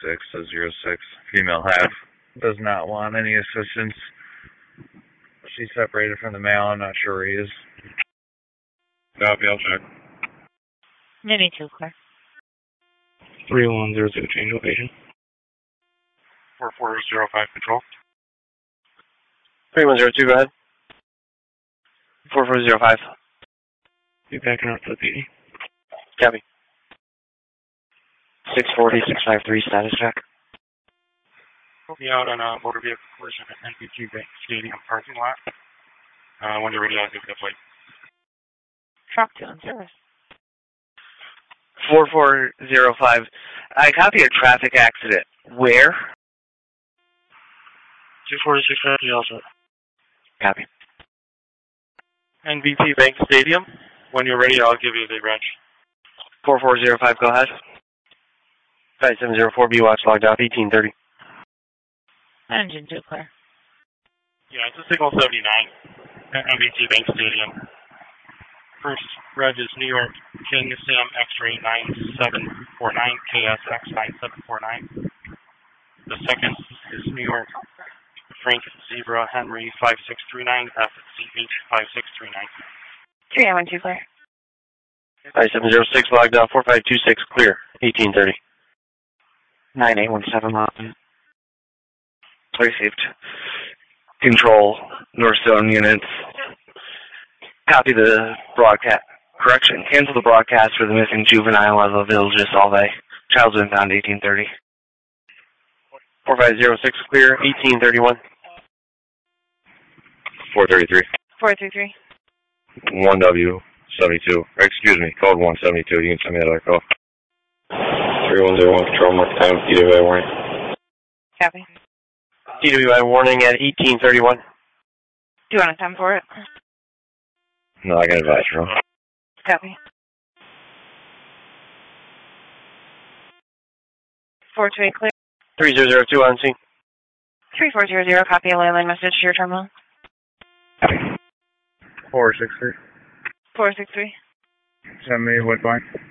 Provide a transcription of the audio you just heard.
6 female half. Does not want any assistance. She's separated from the male. I'm not sure where he is. Copy, I'll check. Mini 2 clear. 3100, change location. 4405 control. 3102, go ahead. 4405. You backing up to the PD. Copy. 640, 653, status check. Be out on a motor vehicle collision at NPG Bank Stadium parking lot. When you're ready, I'll give you the plate. Truck 2 in service. 4405. I copy a traffic accident. Where? 246 also. Copy. NVP Bank Stadium. When you're ready, I'll give you the wrench. 4405, go ahead. 5704B watch logged out, 1830. Engine 2 clear. Yeah, it's a signal 79 at NVP Bank Stadium. First reg is New York King Sam X-ray 9749 KSX 9749. The second is New York Frank Zebra Henry 5639 FCH 5639. 3 2 clear. 5706 logged out, 4526 clear, 1830. 9817 line. Received. Control, Northstone units. Copy the broadcast. Correction, cancel the broadcast for the missing juvenile of a Village Salve. Child's been found, 1830. 4506 clear, 1831. 433. 433. 1W72. Excuse me, code 172. You can send me that call. 3101 control, mark time, DWI warning. Copy. DWI warning at 1831. Do you want a time for it? No, I can advise you. Copy. 428 clear. 3002 on scene. 3400, copy a landline message to your terminal. 463. 463. Send me what point?